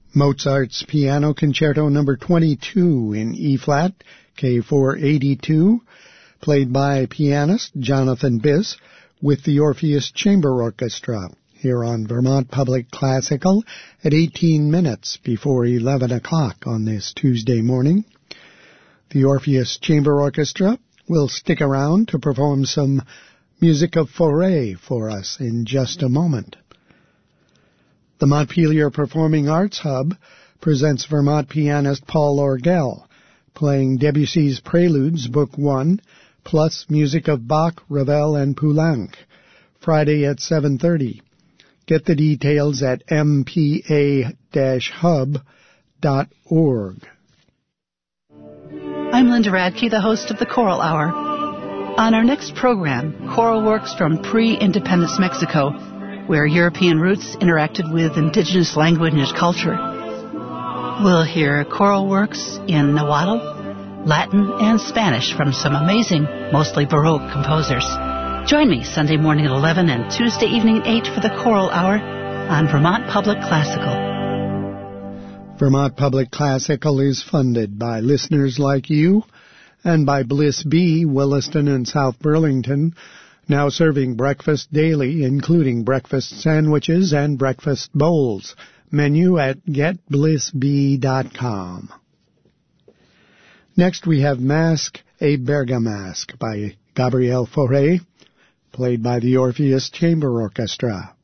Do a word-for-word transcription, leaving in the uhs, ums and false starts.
Mozart's Piano Concerto Number twenty-two in E-flat, K four eighty-two, played by pianist Jonathan Biss with the Orpheus Chamber Orchestra, here on Vermont Public Classical at eighteen minutes before eleven o'clock on this Tuesday morning. The Orpheus Chamber Orchestra will stick around to perform some music of Fauré for us in just a moment. The Montpelier Performing Arts Hub presents Vermont pianist Paul Orgel, playing Debussy's Preludes, Book one, plus music of Bach, Ravel, and Poulenc, Friday at seven thirty. Get the details at m p a dash hub dot org. I'm Linda Radke, the host of the Choral Hour. On our next program, choral works from pre-independence Mexico, where European roots interacted with indigenous language and culture. We'll hear choral works in Nahuatl, Latin, and Spanish from some amazing, mostly Baroque composers. Join me Sunday morning at eleven and Tuesday evening at eight for the Choral Hour on Vermont Public Classical. Vermont Public Classical is funded by listeners like you and by Bliss B, Williston and South Burlington, now serving breakfast daily, including breakfast sandwiches and breakfast bowls. Menu at get bliss b dot com. Next we have Masque et Bergamasque by Gabriel Fauré, played by the Orpheus Chamber Orchestra.